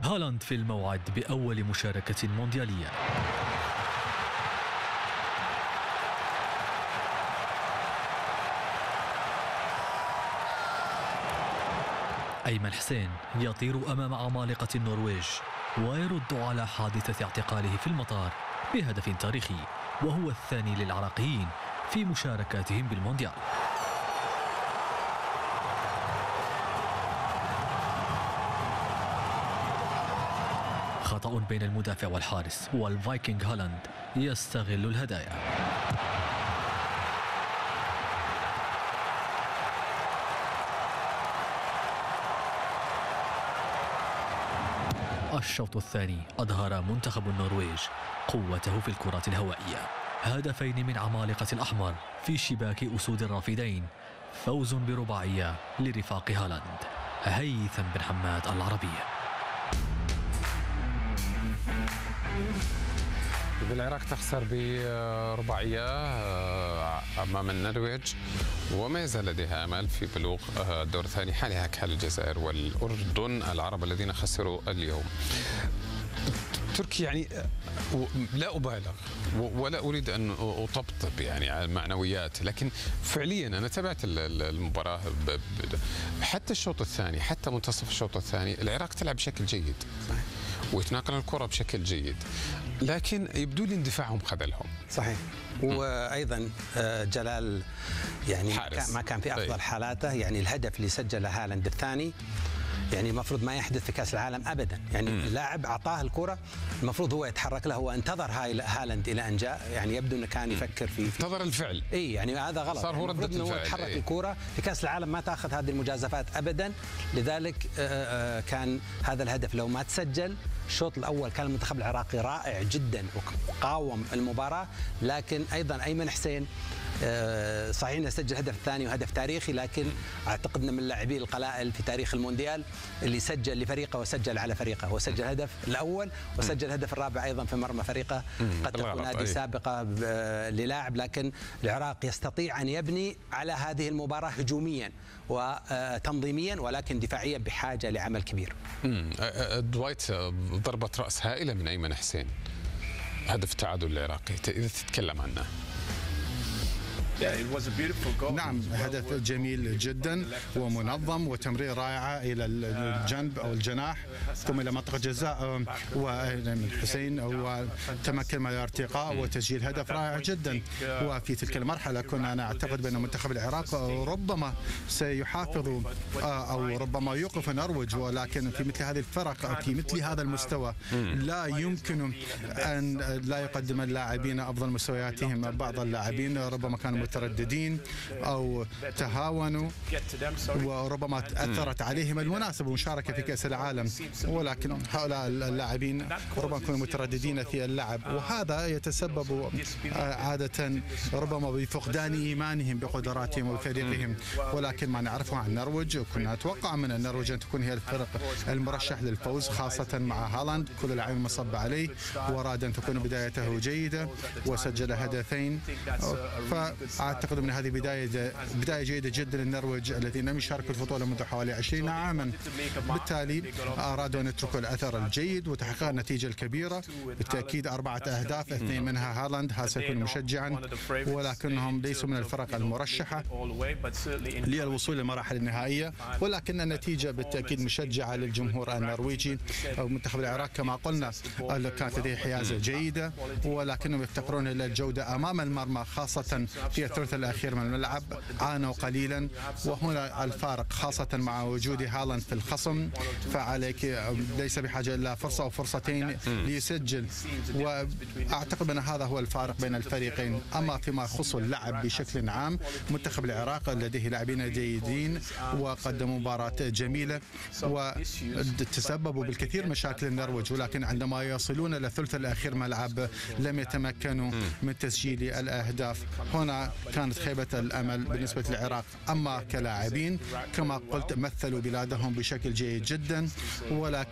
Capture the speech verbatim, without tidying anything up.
هالاند في الموعد بأول مشاركة مونديالية. أيمن حسين يطير أمام عمالقة النرويج ويرد على حادثة اعتقاله في المطار بهدف تاريخي، وهو الثاني للعراقيين في مشاركاتهم بالمونديال. خطأ بين المدافع والحارس، والفايكنج هالاند يستغل الهدايا. الشوط الثاني أظهر منتخب النرويج قوته في الكرات الهوائية، هدفين من عمالقة الأحمر في شباك أسود الرافدين، فوز برباعية لرفاق هالاند. هيثم بن حماد، العربية. العراق تخسر برباعية أمام النرويج، وما يزال لديها أمل في بلوغ الدور الثاني، حالها كحال الجزائر والأردن العرب الذين خسروا اليوم. تركي يعني لا أبالغ ولا أريد أن أطبطب يعني على المعنويات، لكن فعليا أنا تابعت المباراة حتى الشوط الثاني، حتى منتصف الشوط الثاني العراق تلعب بشكل جيد ويتناقل الكرة بشكل جيد، لكن يبدو لي اندفاعهم خذلهم. صحيح. وايضا جلال يعني حارس. ما كان في افضل حالاته، يعني الهدف اللي سجله هالاند الثاني يعني المفروض ما يحدث في كاس العالم ابدا، يعني اللاعب اعطاه الكره المفروض هو يتحرك له، هو انتظر هاي هالاند الى ان جاء، يعني يبدو انه كان يفكر في, في انتظر الفعل. اي يعني هذا غلط، صار هو ردة الفعل. هو يتحرك إيه؟ الكره في كاس العالم ما تاخذ هذه المجازفات ابدا، لذلك كان هذا الهدف لو ما تسجل. الشوط الاول كان المنتخب العراقي رائع جدا وقاوم المباراه، لكن ايضا ايمن حسين صحيح انه سجل الهدف الثاني وهدف تاريخي، لكن اعتقد انه من اللاعبين القلائل في تاريخ المونديال اللي سجل لفريقه وسجل على فريقه، هو سجل الهدف الاول وسجل الهدف الرابع ايضا في مرمى فريقه. قد تكون هذه سابقه للاعب، لكن العراق يستطيع ان يبني على هذه المباراه هجوميا وتنظيميا، ولكن دفاعيا بحاجه لعمل كبير. دوايت ضربه راس هائله من ايمن حسين، هدف التعادل العراقي، اذا تتكلم عنه. نعم، هدف جميل جدا ومنظم وتمرير رائعة إلى الجنب أو الجناح ثم إلى منطقة جزاء، وحسين وتمكن من الارتقاء وتسجيل هدف رائع جدا. وفي تلك المرحلة كنا أنا أعتقد بأن منتخب العراق ربما سيحافظ أو ربما يوقف النرويج، ولكن في مثل هذه الفرق في مثل هذا المستوى لا يمكن أن لا يقدم اللاعبين أفضل مستوياتهم. بعض اللاعبين ربما كانوا مترددين أو تهاونوا وربما أثرت عليهم المناسبة والمشاركة في كأس العالم، ولكن هؤلاء اللاعبين ربما كانوا مترددين في اللعب، وهذا يتسبب عادة ربما بفقدان إيمانهم بقدراتهم وفريقهم. ولكن ما نعرفه عن النرويج، كنا نتوقع من النرويج أن تكون هي الفرق المرشح للفوز، خاصة مع هالاند كل العين مصب عليه، وأراد أن تكون بدايته جيدة وسجل هدفين. فأعتقد أن هذه بداية بداية جيدة جدا للنرويج الذين لم يشاركوا البطولة منذ حوالي عشرين عاما، بالتالي أرادوا أن يتركوا الأثر الجيد وتحقق النتيجة الكبيرة. بالتأكيد أربعة أهداف، اثنين منها هالاند، هذا سيكون مشجعا، ولكنهم ليسوا من الفرق المرشحة للوصول للمراحل النهائية، ولكن النتيجة بالتأكيد مشجعة للجمهور النرويجي. منتخب العراق كما قلنا كانت لديه حيازة جيدة، ولكنهم يفتقرون إلى الجودة أمام المرمى، خاصة في الثلث الأخير من الملعب عانوا قليلا، وهنا الفارق خاصة مع وجود هالاند في الخصم، فعليك ليس بحاجة إلا فرصة أو فرصتين ليسجل، وأعتقد أن هذا هو الفارق بين الفريقين. أما فيما يخص اللعب بشكل عام، منتخب العراق لديه لاعبين جيدين وقدموا مباراة جميلة وتسببوا بالكثير مشاكل النرويج، ولكن عندما يصلون إلى الثلث الأخير ملعب لم يتمكنوا من تسجيل الأهداف. هنا كانت خيبة الأمل بالنسبة للعراق. أما كلاعبين كما قلت مثلوا بلادهم بشكل جيد جدا، ولكن